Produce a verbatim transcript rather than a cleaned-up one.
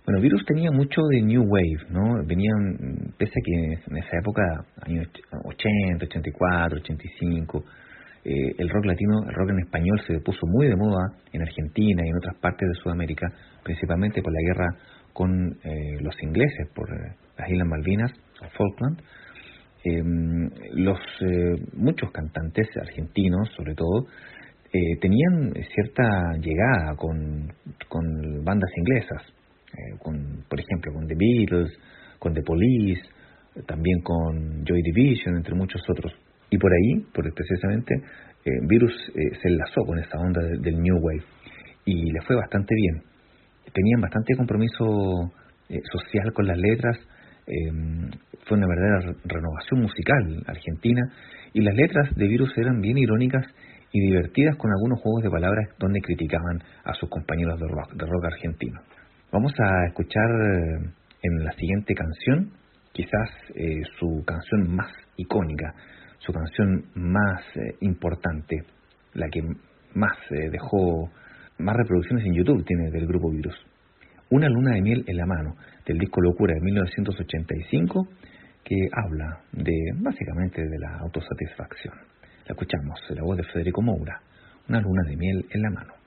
Bueno, Virus tenía mucho de New Wave, ¿no? Venían, pese a que en esa época, años ochenta, ochenta y cuatro, ochenta y cinco, eh, el rock latino, el rock en español se puso muy de moda en Argentina y en otras partes de Sudamérica, principalmente por la guerra con eh, los ingleses, por eh, las Islas Malvinas, o Falkland. Eh, los eh, muchos cantantes argentinos, sobre todo, eh, tenían cierta llegada con, con bandas inglesas, eh, con, por ejemplo, con The Beatles, con The Police, eh, también con Joy Division, entre muchos otros. Y por ahí, por precisamente, eh, Virus eh, se enlazó con esa onda de, del New Wave y le fue bastante bien. Tenían bastante compromiso eh, social con las letras. Eh, fue una verdadera renovación musical argentina, y las letras de Virus eran bien irónicas y divertidas, con algunos juegos de palabras donde criticaban a sus compañeros de rock, de rock argentino. Vamos a escuchar eh, en la siguiente canción quizás eh, su canción más icónica, su canción más eh, importante, la que más eh, dejó más reproducciones en YouTube tiene del grupo Virus. Una luna de miel en la mano, del disco Locura de mil novecientos ochenta y cinco, que habla de, básicamente, de la autosatisfacción. La escuchamos en la voz de Federico Moura, Una luna de miel en la mano.